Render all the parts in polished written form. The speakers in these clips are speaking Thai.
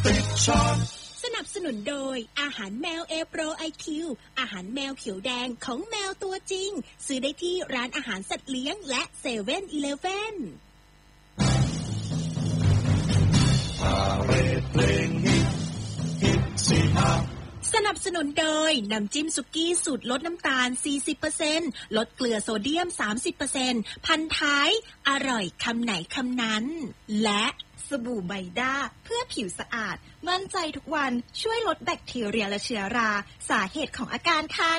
สนับสนุนโดยอาหารแมวเอโปรไอคิวอาหารแมวเขียวแดงของแมวตัวจริงซื้อได้ที่ร้านอาหารสัตว์เลี้ยงและเซเว่นอีเลฟเว่นสนับสนุนโดยน้ำจิ้มสุกี้สูตรลดน้ำตาล 40% ลดเกลือโซเดียม 30% พันท้ายอร่อยคำไหนคำนั้นและสบู่ไบด้าเพื่อผิวสะอาดมั่นใจทุกวันช่วยลดแบคทีเรียและเชื้อราสาเหตุของอาการคัน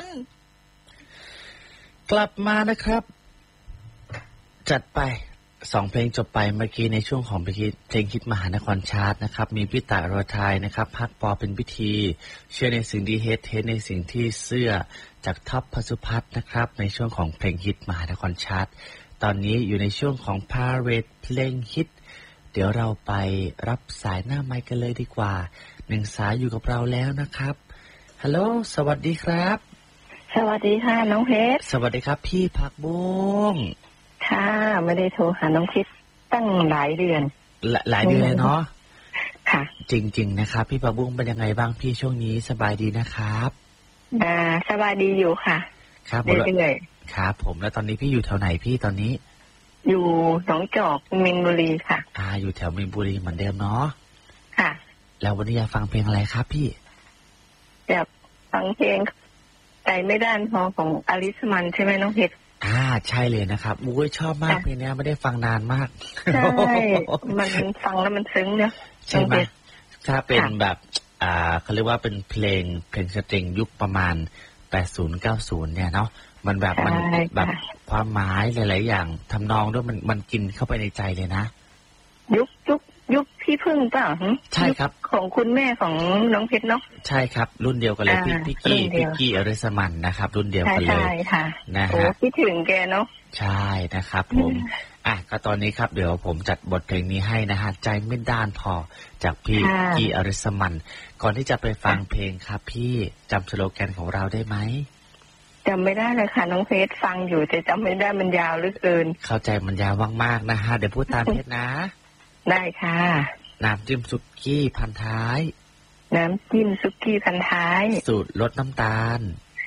กลับมานะครับจัดไป2เพลงจบไปเมื่อกี้ในช่วงของเพลงฮิตมหานครชาร์ตนะครับมีพิตะโรไทยนะครับพักปอเป็นพิธีเชื่อในสิ่งที่เฮดในสิ่งที่เสื้อจากท็อปพสุพัฒน์นะครับในช่วงของเพลงฮิตมหานครชาร์ตตอนนี้อยู่ในช่วงของพาเรดเพลงฮิตเดี๋ยวเราไปรับสายหน้าไมค์กันเลยดีกว่า1สายอยู่กับเราแล้วนะครับฮัลโหลสวัสดีครับสวัสดีค่ะน้องเพชรสวัสดีครับพี่ผักบุ้งค่ะไม่ได้โทรหาน้องเพชรตั้งหลายเดือนหลายเดือนเนาะค่ะจริงๆนะครับพี่ผักบุ้งเป็นยังไงบ้างพี่ช่วงนี้สบายดีนะครับสบายดีอยู่ค่ะครับเรื่อยๆครับผมแล้วตอนนี้พี่อยู่แถวไหนพี่ตอนนี้อยู่หนองจอกมีนบุรีค่ะอยู่แถวมีนบุรีเหมือนเดิมเนาะค่ะแล้ววันนี้อยากฟังเพลงอะไรครับพี่อยากฟังเพลงใจไม่ด้านพอของอลิสมันใช่ไหมน้องเพชรใช่เลยนะครับอุ้ยชอบมากเพลงนี้ไม่ได้ฟังนานมากใช่มันฟังแล้วมันซึ้งเนาะใช่ไหมถ้าเป็นแบบเขาเรียกว่าเป็นเพลงสตริงยุคประมาณ80-90เนี่ยเนาะมันแบบมันแบบความหมายหลายๆอย่างทำนองด้วยมันกินเข้าไปในใจเลยนะยุคพี่พึ่งเปล่าใช่ครับของคุณแม่ของน้องเพชรเนาะใช่ครับรุ่นเดียวกันเลยพี่กี้อริสมันนะครับรุ่นเดียวกันเลยใช่ค่ะนะฮะคิดถึงแกเนาะใช่นะครับผมก็ตอนนี้ครับเดี๋ยวผมจัดบทเพลงนี้ให้นะฮะใจไม่ด้านพอจากพี่กี้อริสมันก่อนที่จะไปฟังเพลงครับพี่จำสโลแกนของเราได้ไหมจำไม่ได้เลยค่ะน้องเพชรฟังอยู่แต่จำไม่ได้มันยาวเหลือเกินเข้าใจมันยาวมากๆนะฮะเดี๋ยวพูดตามเพชรนะได้ค่ะน้ำจิ้มซุกี้พันท้ายน้ำจิ้มซุกี้พันท้ายสูตรลดน้ำตาล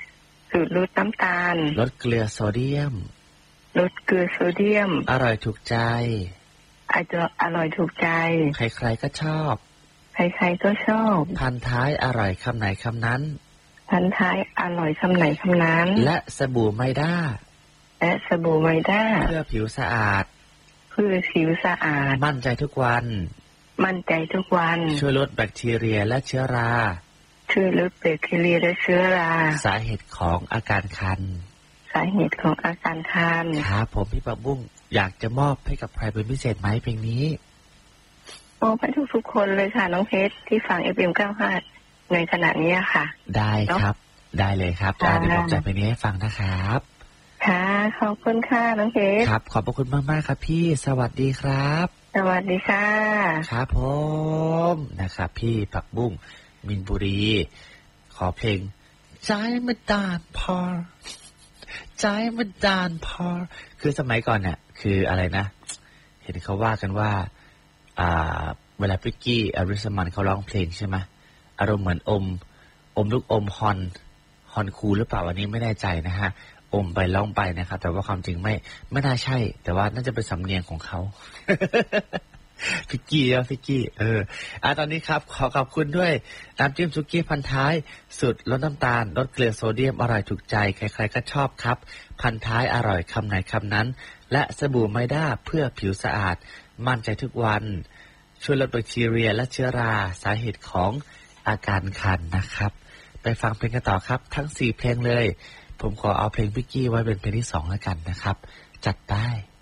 ลดเกลือโซเดียมอร่อยถูกใจอร่อยถูกใจใครๆก็ชอบพันท้ายอร่อยคำไหนคำนั้นพันท้ายอร่อยคำไหนคำนั้นและสบู่ไมด้าเพื่อผิวสะอาดมั่นใจทุกวันช่วยลดแบคทีเรียและเชื้อราสาเหตุของอาการคันครับผมพี่ปักบุ้งอยากจะมอบให้กับใครเป็นพิเศษไหมเพลงนี้มอบให้ทุกคนเลยค่ะน้องเพชรที่ฟัง FM95 ในขณะนี้ค่ะได้ครับได้เลยครับเดี๋ยวผมจะเพลงนี้ให้ฟังนะครับค่ะขอบคุณค่ะน้องเพชรครับขอบพระคุณมากๆครับพี่สวัสดีครับสวัสดีค่ะครับผมนะครับพี่ผักบุ้งมินบุรีขอเพลงใจไม่ด้านพอคือสมัยก่อนเนี่ยคืออะไรนะเห็นเขาว่ากันว่าเวลาพิกกี้อริสมันเขาร้องเพลงใช่ไหมอารมณ์เหมือนอมลูกอมฮอนคูหรือเปล่าวันนี้ไม่แน่ใจนะฮะอมไปร้องไปนะครับแต่ว่าความจริงไม่น่าใช่แต่ว่าน่าจะเป็นสำเนียงของเขาฟิกกี้ตอนนี้ครับขอขอบคุณด้วยน้ำจิ้มซุกี้พันท้ายสูตรลดน้ำตาลลดเกลือโซเดียมอร่อยถูกใจใครๆก็ชอบครับพันท้ายอร่อยคำไหนคำนั้นและสบู่ไมด้าเพื่อผิวสะอาดมั่นใจทุกวันช่วยลดแบคทีเรียและเชื้อราสาเหตุของอาการคันนะครับไปฟังเพลงกันต่อครับทั้ง4เพลงเลยผมขอเอาเพลงพิกกี้ไว้เป็นเพลงที่2แล้วกันนะครับจัดได้